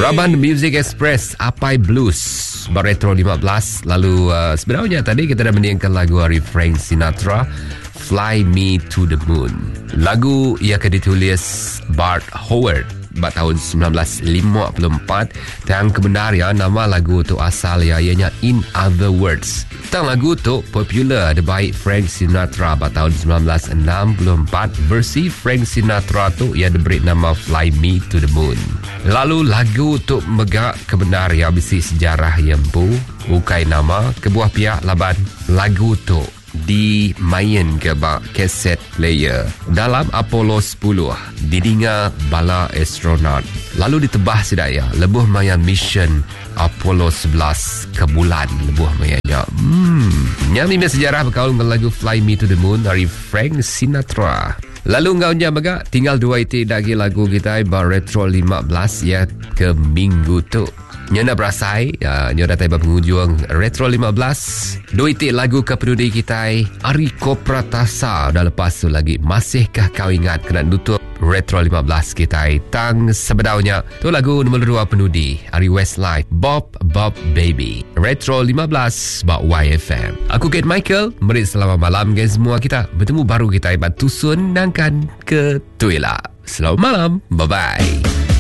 Raban Music Express Apai Blues Retro 15. Lalu sebenarnya tadi kita dah mendengarkan lagu dari Frank Sinatra, Fly Me to the Moon. Lagu yang ditulis Bart Howard pada tahun 1954. Dan kebenaran nama lagu tu asal ianya In Other Words. Tang lagu tu popular baik Frank Sinatra pada tahun 1964. Versi Frank Sinatra tu ia diberi nama Fly Me to the Moon. Lalu lagu tu megak kebenaran bisi sejarah yang bukai nama kebuah pihak laban lagu tu dimain ke bak kaset player dalam Apollo 10 didinga bala astronaut. Lalu ditebah sedaya lebuh mayan mission Apollo 11 ke bulan lebuh mayanya. Nyami sejarah berkaul dengan lagu Fly Me to the Moon dari Frank Sinatra. Lalu ngau nya baga tinggal 2 itik lagi lagu kita bar Retro 15 ya ke minggu tu. Nyonya berasai, nyonya datang penghujung Retro 15. 2 itik lagu ke pendudi kita Ariko Pratasa. Dah lepas tu lagi masihkah kau ingat kena nutup Retro 15 kita tang sebedaunya. Tu lagu nombor 2 pendudi Ari Westlife Bob Baby. Retro 15 Bak YFM. Aku Kate Michael. Mari selamat malam guys semua kita. Bertemu baru kita Ibat Tusun Nangkan ke Tuila. Selamat malam. Bye-bye.